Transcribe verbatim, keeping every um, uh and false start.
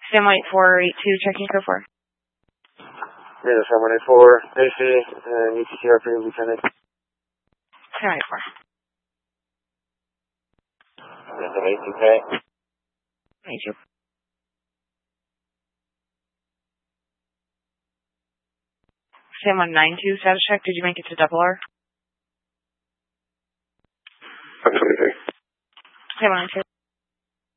Sam White four eight two, checking code four. Yeah, Sam White four, A C, and U T C R for you, Lieutenant. Sam White four. That's an A C K. Thank you. Sam one nine two, status check. Did you make it to double R? I'm sorry. Sam one nine two.